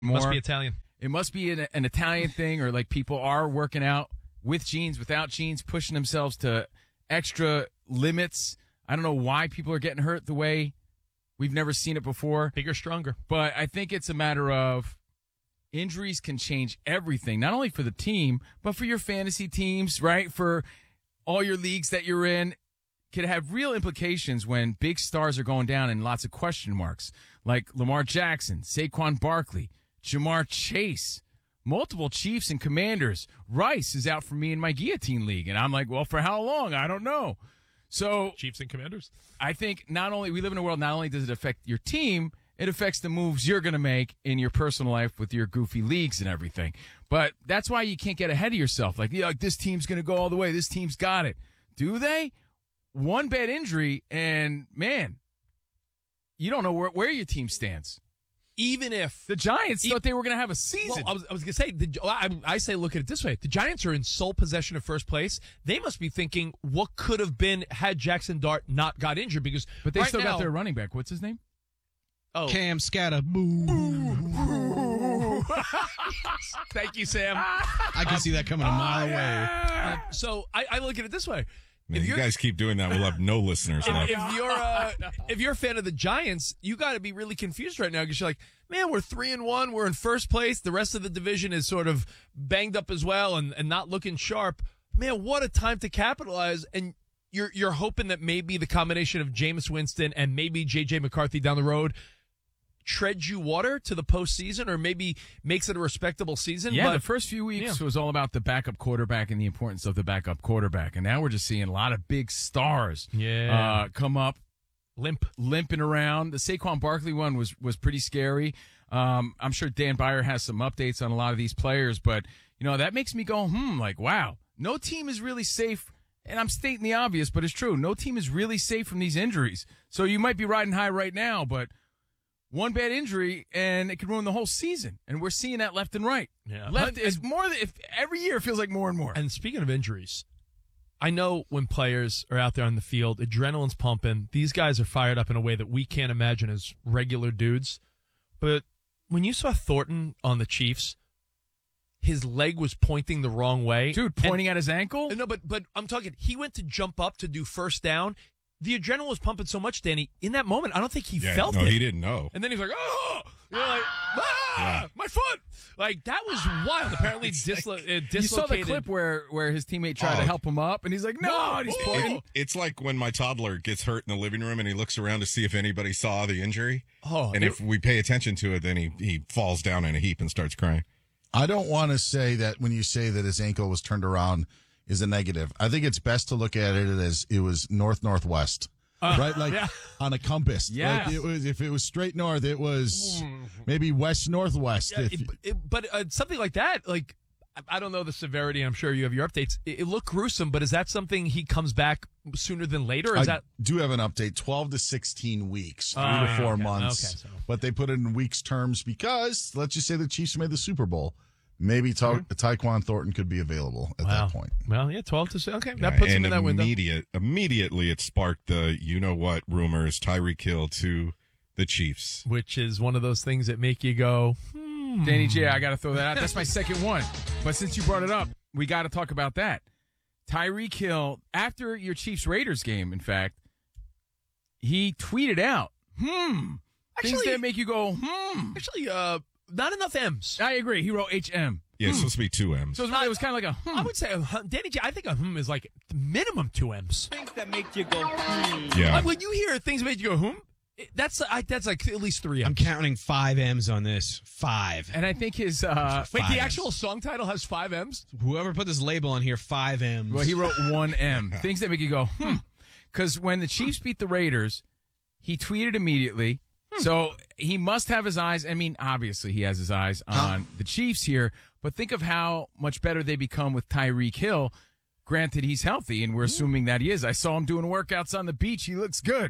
more. Must be Italian. It must be an Italian thing, or like people are working out with jeans, without jeans, pushing themselves to extra limits. I don't know why people are getting hurt the way we've never seen it before. Bigger, stronger. But I think it's a matter of injuries can change everything, not only for the team, but for your fantasy teams, right? For all your leagues that you're in. Could have real implications when big stars are going down and lots of question marks, like Lamar Jackson, Saquon Barkley, Jamar Chase, multiple Chiefs and Commanders. Rice is out for me in my Guillotine League, and I'm like, well, for how long? I don't know. So Chiefs and Commanders? I think we live in a world, not only does it affect your team, it affects the moves you're going to make in your personal life with your goofy leagues and everything. But that's why you can't get ahead of yourself. Like, this team's going to go all the way. This team's got it. Do they? One bad injury, and, man, you don't know where your team stands. Even if the Giants thought they were going to have a season. Well, I was going to say, I say look at it this way. The Giants are in sole possession of first place. They must be thinking what could have been had Jackson Dart not got injured. But they still got their running back. What's his name? Oh, Cam Scatta. Thank you, Sam. I can see that coming a mile away. So I look at it this way. Man, you guys keep doing that, we'll have no listeners left. If you're a fan of the Giants, you got to be really confused right now because you're like, man, we're 3-1, we're in first place. The rest of the division is sort of banged up as well and not looking sharp. Man, what a time to capitalize! And you're hoping that maybe the combination of Jameis Winston and maybe J.J. McCarthy down the road treads you water to the postseason, or maybe makes it a respectable season. Yeah, but the first few weeks was all about the backup quarterback and the importance of the backup quarterback, and now we're just seeing a lot of big stars come up, limping around. The Saquon Barkley one was pretty scary. I'm sure Dan Beyer has some updates on a lot of these players, but that makes me go, like, wow, no team is really safe. And I'm stating the obvious, but it's true. No team is really safe from these injuries. So you might be riding high right now, but one bad injury, and it could ruin the whole season. And we're seeing that left and right. Yeah. Every year it feels like more and more. And speaking of injuries, I know when players are out there on the field, adrenaline's pumping. These guys are fired up in a way that we can't imagine as regular dudes. But when you saw Thornton on the Chiefs, his leg was pointing the wrong way. Dude, pointing at his ankle? No, but I'm talking, he went to jump up to do first down. The adrenaline was pumping so much, Danny. In that moment, I don't think he felt it. No, he didn't know. And then he's like, oh! My foot! Like, that was wild. Apparently, dislocated. You saw the clip where his teammate tried to help him up, and he's like, no, and he's pointing. It's like when my toddler gets hurt in the living room, and he looks around to see if anybody saw the injury. And if we pay attention to it, then he falls down in a heap and starts crying. I don't want to say that when you say that his ankle was turned around is a negative. I think it's best to look at it as it was north-northwest, right? Like on a compass. Yeah. Like if it was straight north, it was maybe west-northwest. Yeah, but something like that, like, I don't know the severity. I'm sure you have your updates. It looked gruesome, but is that something he comes back sooner than later? I do have an update, 12 to 16 weeks, 3 to 4 months. Okay, but they put it in weeks terms because, let's just say the Chiefs made the Super Bowl. Maybe Tyquan Thornton could be available at that point. Well, 12 to 6. Okay, that puts him in that window. Immediately it sparked the you-know-what rumors, Tyreek Hill to the Chiefs. Which is one of those things that make you go, Danny J, I got to throw that out. That's my second one. But since you brought it up, we got to talk about that. Tyreek Hill, after your Chiefs-Raiders game, in fact, he tweeted out, things that make you go, Actually, not enough M's. I agree. He wrote HM. Yeah, it's supposed to be 2 M's. So it was kind of like a I would say, Danny J, I think a is like minimum 2 M's. Things that make you go, Yeah. Like when you hear things that make you go, that's like at least 3 M's. I'm counting 5 M's on this. 5. And I think his... Wait, the 5 actual song title has 5 M's? Whoever put this label on here, 5 M's. Well, he wrote 1 M. Things that make you go, Because when the Chiefs beat the Raiders, he tweeted immediately. So he must have his eyes. I mean, obviously he has his eyes on the Chiefs here, but think of how much better they become with Tyreek Hill. Granted, he's healthy, and we're assuming that he is. I saw him doing workouts on the beach. He looks good.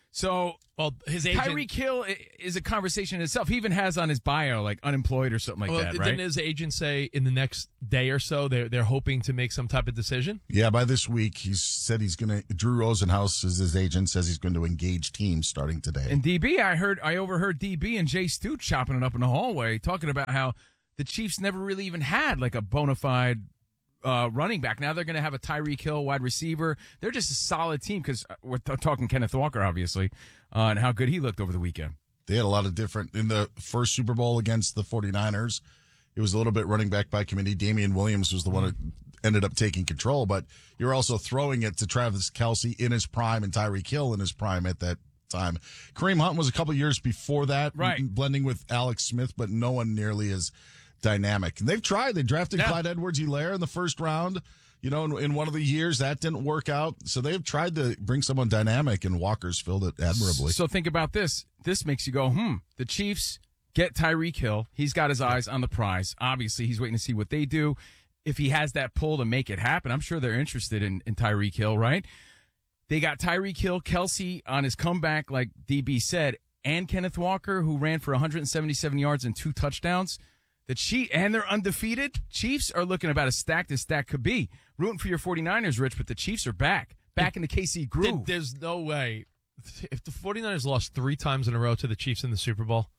So, well, his agent, Tyreek Hill is a conversation in itself. He even has on his bio, like, unemployed or something like that, right? Didn't his agent say in the next day or so they're hoping to make some type of decision? Yeah, by this week, he said he's going to, Drew Rosenhaus is his agent, says he's going to engage teams starting today. And DB, I overheard DB and Jay Stu chopping it up in the hallway, talking about how the Chiefs never really even had, like, a bona fide running back. Now they're going to have a Tyreek Hill wide receiver. They're just a solid team because we're talking Kenneth Walker, obviously, and how good he looked over the weekend. They had a lot of different, in the first Super Bowl against the 49ers, it was a little bit running back by committee. Damian Williams was the one who ended up taking control, but you're also throwing it to Travis Kelce in his prime and Tyreek Hill in his prime at that time. Kareem Hunt was a couple years before that, right, blending with Alex Smith, but no one nearly as dynamic. And they've tried. They drafted Clyde Edwards-Helaire in the first round. You know, in one of the years that didn't work out. So they've tried to bring someone dynamic, and Walker's filled it admirably. So think about this. This makes you go, the Chiefs get Tyreek Hill. He's got his eyes on the prize. Obviously, he's waiting to see what they do. If he has that pull to make it happen, I'm sure they're interested in Tyreek Hill, right? They got Tyreek Hill, Kelce on his comeback, like DB said, and Kenneth Walker, who ran for 177 yards and 2 touchdowns. And they're undefeated. Chiefs are looking about as stacked as stacked could be. Rooting for your 49ers, Rich, but the Chiefs are back in the KC groove. There's no way. If the 49ers lost 3 times in a row to the Chiefs in the Super Bowl,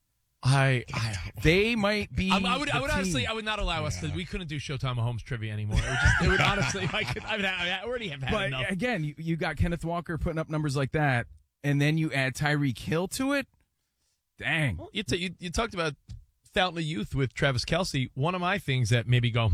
they might be. I would honestly, I would not allow us to. We couldn't do Showtime Mahomes trivia anymore. It would honestly, I already have had enough. Again, you got Kenneth Walker putting up numbers like that, and then you add Tyreek Hill to it. Dang. Well, you talked about Fountain of Youth with Travis Kelce. One of my things that maybe go,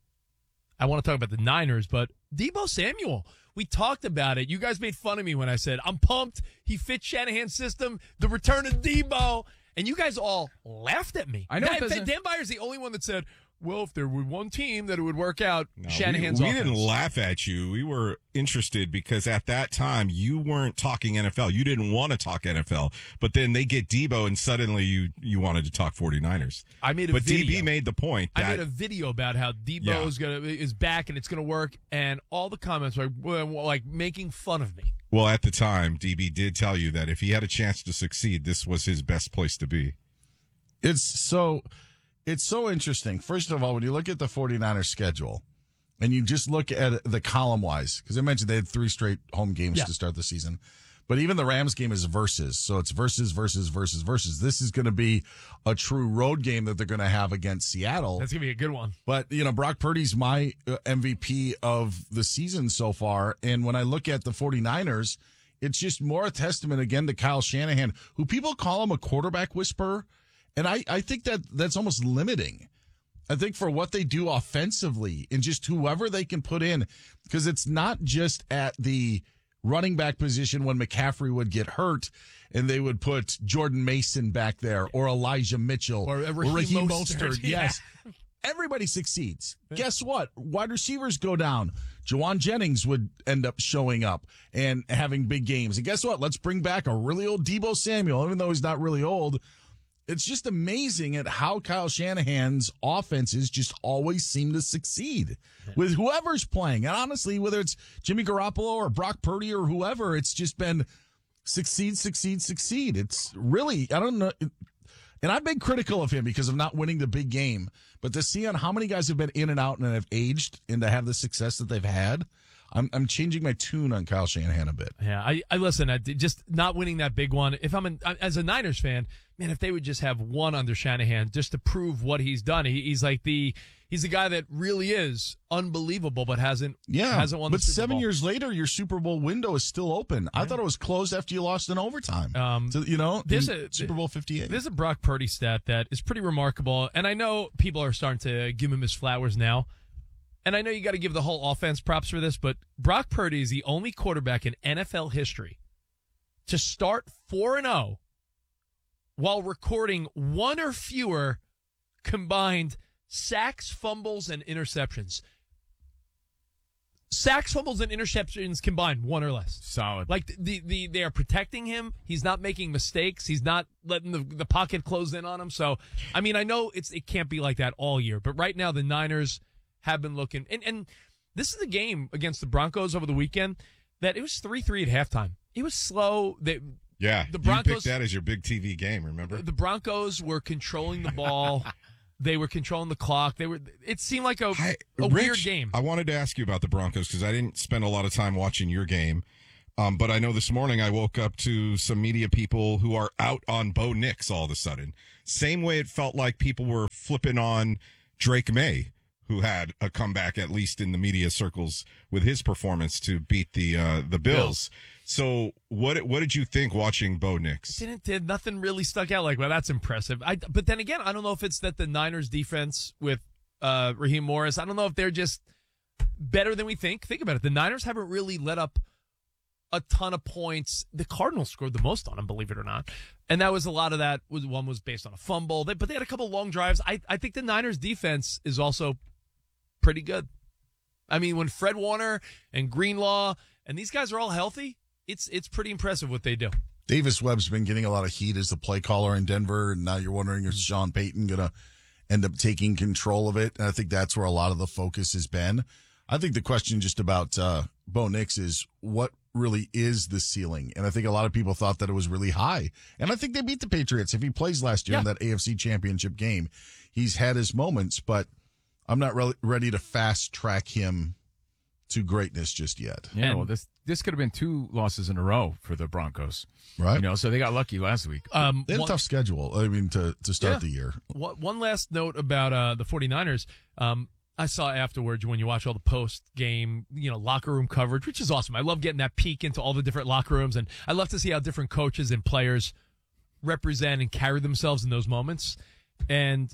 I want to talk about the Niners, but Deebo Samuel. We talked about it. You guys made fun of me when I said, I'm pumped. He fits Shanahan's system. The return of Deebo. And you guys all laughed at me. I know. Dan Byer's the only one that said, well, if there were one team that it would work out, Shanahan's we offense. didn't laugh at you. We were interested because at that time you weren't talking NFL. You didn't want to talk NFL. But then they get Deebo and suddenly you wanted to talk 49ers. I made a video. DB made the point that I made a video about how Deebo is back and it's going to work, and all the comments were like making fun of me. Well, at the time, DB did tell you that if he had a chance to succeed, this was his best place to be. It's so interesting. First of all, when you look at the 49ers schedule and you just look at the column-wise, because I mentioned they had 3 straight home games to start the season, but even the Rams game is versus. So it's versus. This is going to be a true road game that they're going to have against Seattle. That's going to be a good one. But, Brock Purdy's my MVP of the season so far. And when I look at the 49ers, it's just more a testament again to Kyle Shanahan, who people call him a quarterback whisperer. And I think that's almost limiting. I think for what they do offensively and just whoever they can put in, because it's not just at the running back position when McCaffrey would get hurt and they would put Jordan Mason back there or Elijah Mitchell or Raheem Mostert. Yes. Everybody succeeds. Guess what? Wide receivers go down. Jawan Jennings would end up showing up and having big games. And guess what? Let's bring back a really old Deebo Samuel, even though he's not really old. It's just amazing at how Kyle Shanahan's offenses just always seem to succeed with whoever's playing. And honestly, whether it's Jimmy Garoppolo or Brock Purdy or whoever, it's just been succeed. It's really, I don't know. And I've been critical of him because of not winning the big game. But to see on how many guys have been in and out and have aged and to have the success that they've had, I'm changing my tune on Kyle Shanahan a bit. Yeah, I listen. Just not winning that big one. If as a Niners fan, man, if they would just have one under Shanahan, just to prove what he's done. He's the guy that really is unbelievable, but hasn't won the Super Bowl. But 7 years later, your Super Bowl window is still open. I thought it was closed after you lost in overtime. Super Bowl 58. There's a Brock Purdy stat that is pretty remarkable, and I know people are starting to give him his flowers now. And I know you got to give the whole offense props for this, but Brock Purdy is the only quarterback in NFL history to start 4-0 while recording 1 or fewer combined sacks, fumbles, and interceptions. Sacks, fumbles, and interceptions combined, 1 or less. Solid. Like they are protecting him. He's not making mistakes. He's not letting the pocket close in on him. So, I mean, I know it can't be like that all year, but right now the Niners have been looking, and this is the game against the Broncos over the weekend that it was 3-3 at halftime. He was slow. The Broncos, you picked that as your big TV game, remember? The Broncos were controlling the ball. They were controlling the clock. It seemed like a weird game. I wanted to ask you about the Broncos because I didn't spend a lot of time watching your game. But I know this morning I woke up to some media people who are out on Bo Nix all of a sudden. Same way it felt like people were flipping on Drake May, who had a comeback, at least in the media circles, with his performance to beat the Bills. So what did you think watching Bo Nix? Nothing really stuck out like, well, that's impressive. But then again, I don't know if it's that the Niners defense with Raheem Morris, I don't know if they're just better than we think. Think about it. The Niners haven't really let up a ton of points. The Cardinals scored the most on them, believe it or not. And that was a lot of that. One was based on a fumble. But they had a couple long drives. I think the Niners defense is also pretty good. I mean, when Fred Warner and Greenlaw and these guys are all healthy, it's pretty impressive what they do. Davis Webb's been getting a lot of heat as the play caller in Denver, and now you're wondering is Sean Payton going to end up taking control of it? And I think that's where a lot of the focus has been. I think the question just about Bo Nix is what really is the ceiling? And I think a lot of people thought that it was really high. And I think they beat the Patriots. If he plays last year in that AFC Championship game, he's had his moments, but I'm not really ready to fast track him to greatness just yet. Yeah, well, this could have been 2 losses in a row for the Broncos, right? So they got lucky last week. They had a tough schedule. I mean, to start the year. One last note about the 49ers. I saw afterwards when you watch all the post-game, locker room coverage, which is awesome. I love getting that peek into all the different locker rooms, and I love to see how different coaches and players represent and carry themselves in those moments. And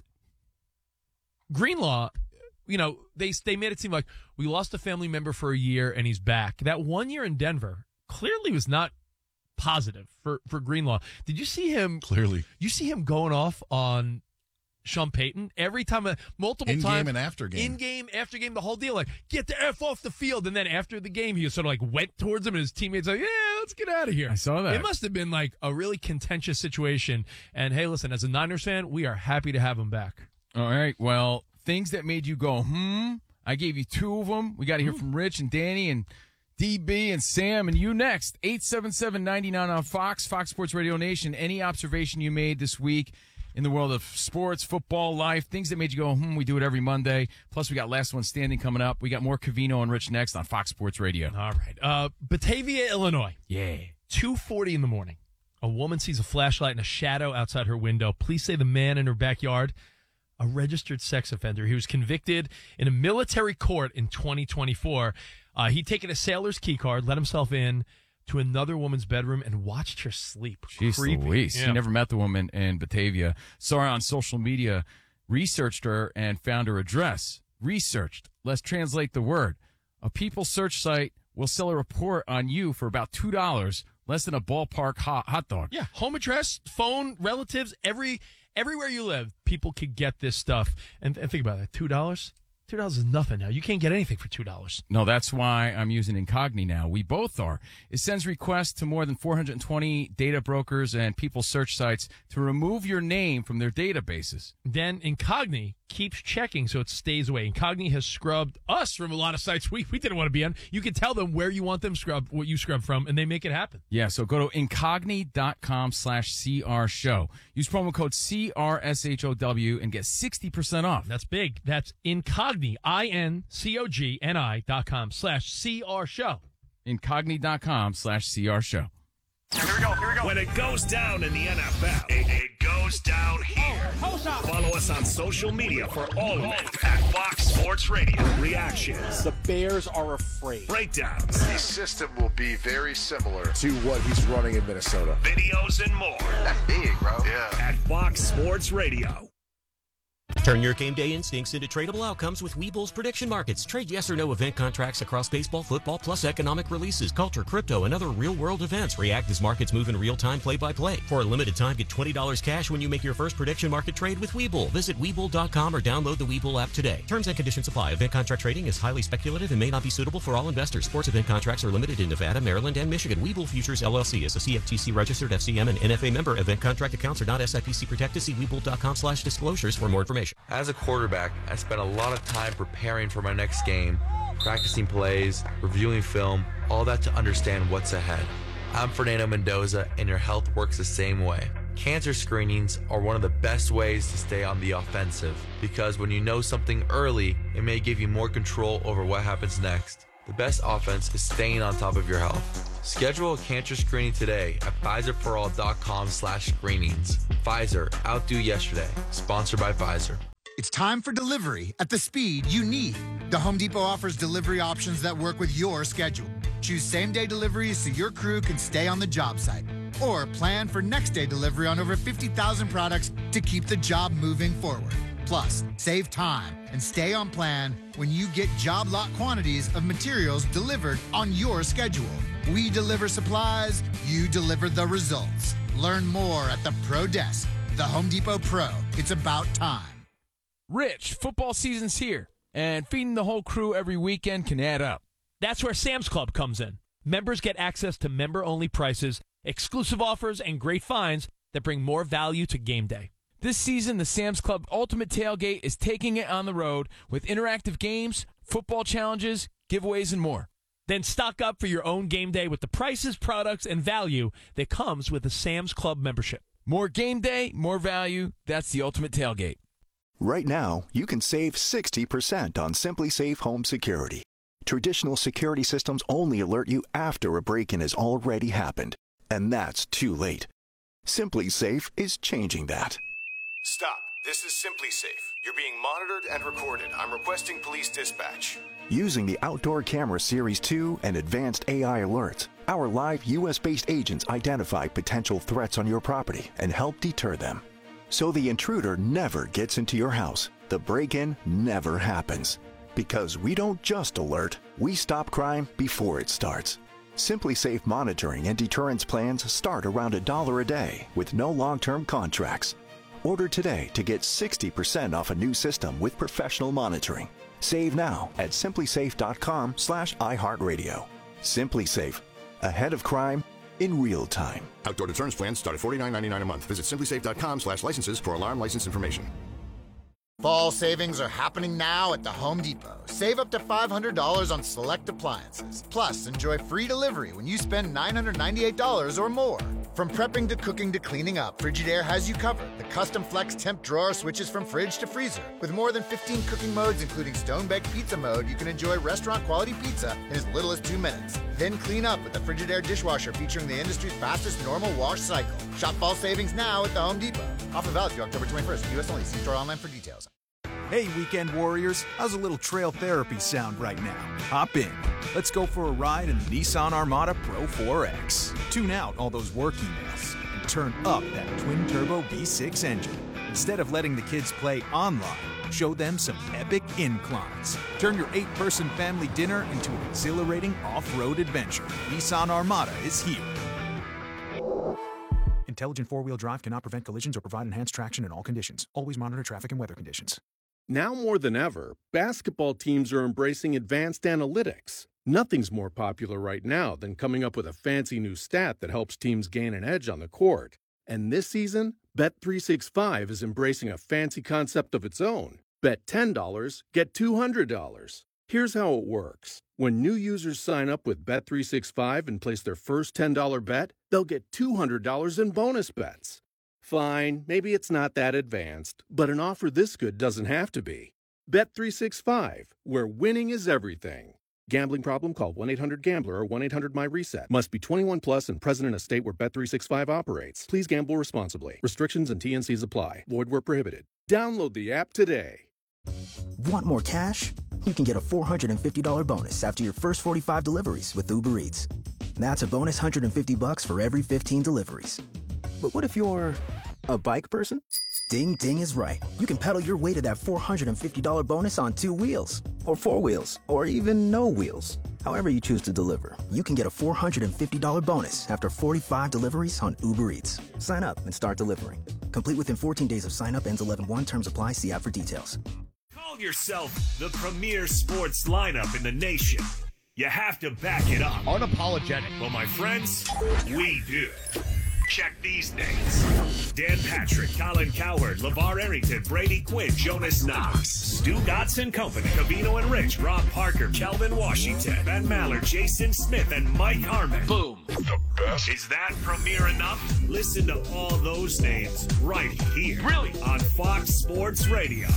Greenlaw, they made it seem like we lost a family member for a year and he's back. That 1 year in Denver clearly was not positive for Greenlaw. Did you see him? Clearly. You see him going off on Sean Payton every time, multiple times. In-game and after game. In-game, after game, the whole deal. Like, get the F off the field. And then after the game, he sort of like went towards him and his teammates like, yeah, let's get out of here. I saw that. It must have been like a really contentious situation. And hey, listen, as a Niners fan, we are happy to have him back. All right. Well, things that made you go, I gave you 2 of them. We got to hear from Rich and Danny and DB and Sam and you next. 877-99 on Fox Sports Radio Nation. Any observation you made this week in the world of sports, football, life, things that made you go, we do it every Monday. Plus, we got Last One Standing coming up. We got more Covino and Rich next on Fox Sports Radio. All right. Batavia, Illinois. Yeah. 2:40 in the morning. A woman sees a flashlight and a shadow outside her window. Police say the man in her backyard, a registered sex offender. He was convicted in a military court in 2024. He'd taken a sailor's key card, let himself in to another woman's bedroom and watched her sleep. Jeez Louise. He never met the woman in Batavia. Saw her on social media, researched her, and found her address. Researched. Let's translate the word. A people search site will sell a report on you for about $2, less than a ballpark hot dog. Yeah, home address, phone, relatives, everywhere you live, people could get this stuff. And think about it, $2? $2 is nothing now. You can't get anything for $2. No, that's why I'm using Incogni now. We both are. It sends requests to more than 420 data brokers and people search sites to remove your name from their databases. Then Incogni keeps checking so it stays away. Incogni has scrubbed us from a lot of sites we didn't want to be on. You can tell them where you want them scrubbed, what you scrub from, and they make it happen. Yeah, so go to incogni.com/CR show. Use promo code CRSHOW and get 60% off. That's big. That's Incogni, INCOGNI.com/CR show. Incogni.com/CR show. Here we go. When it goes down in the NFL, it goes down here. Follow us on social media for all of it at Fox Sports Radio. Reactions. The Bears are afraid. Breakdowns. The system will be very similar to what he's running in Minnesota. Videos and more. That's big, bro. Yeah. At Fox Sports Radio. Turn your game day instincts into tradable outcomes with Webull's prediction markets. Trade yes or no event contracts across baseball, football, plus economic releases, culture, crypto, and other real-world events. React as markets move in real time, play-by-play. For a limited time, get $20 cash when you make your first prediction market trade with Webull. Visit Webull.com or download the Webull app today. Terms and conditions apply. Event contract trading is highly speculative and may not be suitable for all investors. Sports event contracts are limited in Nevada, Maryland, and Michigan. Webull Futures LLC is a CFTC registered FCM and NFA member. Event contract accounts are not SIPC protected. See Webull.com/disclosures for more information. As a quarterback, I spent a lot of time preparing for my next game, practicing plays, reviewing film, all that to understand what's ahead. I'm Fernando Mendoza, and your health works the same way. Cancer screenings are one of the best ways to stay on the offensive, because when you know something early, it may give you more control over what happens next. The best offense is staying on top of your health. Schedule a cancer screening today at PfizerForAll.com/screenings. Pfizer, outdo yesterday. Sponsored by Pfizer. It's time for delivery at the speed you need. The Home Depot offers delivery options that work with your schedule. Choose same-day deliveries so your crew can stay on the job site. Or plan for next-day delivery on over 50,000 products to keep the job moving forward. Plus, save time and stay on plan when you get job lot quantities of materials delivered on your schedule. We deliver supplies, you deliver the results. Learn more at the Pro Desk. The Home Depot Pro. It's about time. Rich, football season's here, and feeding the whole crew every weekend can add up. That's where Sam's Club comes in. Members get access to member-only prices, exclusive offers, and great finds that bring more value to game day. This season, the Sam's Club Ultimate Tailgate is taking it on the road with interactive games, football challenges, giveaways, and more. Then stock up for your own game day with the prices, products, and value that comes with a Sam's Club membership. More game day, more value. That's the Ultimate Tailgate. Right now, you can save 60% on Simply Safe Home Security. Traditional security systems only alert you after a break-in has already happened, and that's too late. Simply Safe is changing that. Stop. This is Simply Safe. You're being monitored and recorded. I'm requesting police dispatch. Using the Outdoor Camera Series 2 and advanced AI alerts, our live U.S.-based agents identify potential threats on your property and help deter them. So the intruder never gets into your house. The break-in never happens. Because we don't just alert, we stop crime before it starts. Simply Safe monitoring and deterrence plans start around $1 a day with no long-term contracts. Order today to get 60% off a new system with professional monitoring. Save now at simplysafe.com/iHeartRadio. Simply Safe, ahead of crime in real time. Outdoor deterrence plans start at $49.99 a month. Visit simplysafe.com/licenses for alarm license information. Fall savings are happening now at the Home Depot. Save up to $500 on select appliances. Plus, enjoy free delivery when you spend $998 or more. From prepping to cooking to cleaning up, Frigidaire has you covered. The custom flex temp drawer switches from fridge to freezer. With more than 15 cooking modes, including stone-baked pizza mode, you can enjoy restaurant-quality pizza in as little as 2 minutes. Then clean up with the Frigidaire dishwasher featuring the industry's fastest normal wash cycle. Shop fall savings now at the Home Depot. Offer valid through October 21st. U.S. only. See store online for details. Hey, weekend warriors, how's a little trail therapy sound right now? Hop in. Let's go for a ride in the Nissan Armada Pro 4X. Tune out all those work emails and turn up that twin-turbo V6 engine. Instead of letting the kids play online, show them some epic inclines. Turn your 8-person family dinner into an exhilarating off-road adventure. Nissan Armada is here. Intelligent four-wheel drive cannot prevent collisions or provide enhanced traction in all conditions. Always monitor traffic and weather conditions. Now more than ever, basketball teams are embracing advanced analytics. Nothing's more popular right now than coming up with a fancy new stat that helps teams gain an edge on the court. And this season, Bet365 is embracing a fancy concept of its own. Bet $10, get $200. Here's how it works. When new users sign up with Bet365 and place their first $10 bet, they'll get $200 in bonus bets. Fine, maybe it's not that advanced, but an offer this good doesn't have to be. Bet365, where winning is everything. Gambling problem? Call 1-800-GAMBLER or 1-800-MY-RESET. Must be 21 plus and present in a state where Bet365 operates. Please gamble responsibly. Restrictions and TNCs apply. Void where prohibited. Download the app today. Want more cash? You can get a $450 bonus after your first 45 deliveries with Uber Eats. That's a bonus $150 for every 15 deliveries. But what if you're a bike person? Ding Ding is right. You can pedal your way to that $450 bonus on 2 wheels, or 4 wheels, or even no wheels. However you choose to deliver, you can get a $450 bonus after 45 deliveries on Uber Eats. Sign up and start delivering. Complete within 14 days of sign up. Ends 11/1. Terms apply. See app for details. Call yourself the premier sports lineup in the nation. You have to back it up. Unapologetic. Well, my friends, we do. Check these names: Dan Patrick, Colin Cowherd, LeVar Arrington, Brady Quinn, Jonas Knox, Stu Godson Company, Cavino and Rich, Rob Parker, Kelvin Washington, Ben Maller, Jason Smith, and Mike Harmon. Boom. The best. Is that premier enough? Listen to all those names right here. Really? On Fox Sports Radio.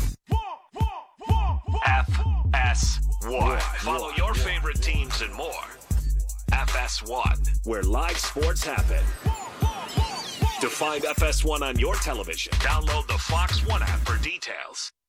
FS1. Follow your favorite teams and more. FS1, where live sports happen. To find FS1 on your television, download the Fox One app for details.